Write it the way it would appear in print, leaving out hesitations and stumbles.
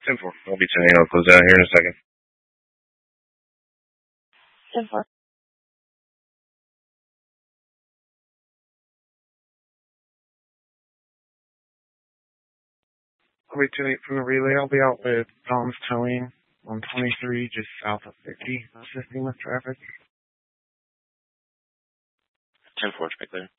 10-4. I'll be 10-8. I'll close out here in a second. 10-4. I'll be 10-8 from the relay. I'll be out with Dom's Towing on 23, just south of 50, assisting with traffic. 10-4, check there.